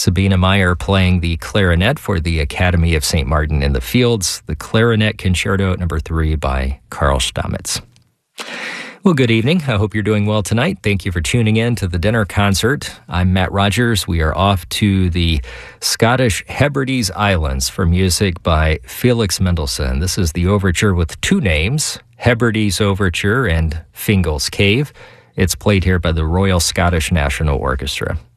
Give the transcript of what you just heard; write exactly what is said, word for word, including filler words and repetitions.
Sabina Meyer playing the clarinet for the Academy of Saint Martin in the Fields, the Clarinet Concerto number three by Karl Stamitz. Well, good evening. I hope you're doing well tonight. Thank you for tuning in to the dinner concert. I'm Matt Rogers. We are off to the Scottish Hebrides Islands for music by Felix Mendelssohn. This is the overture with two names, Hebrides Overture and Fingal's Cave. It's played here by the Royal Scottish National Orchestra.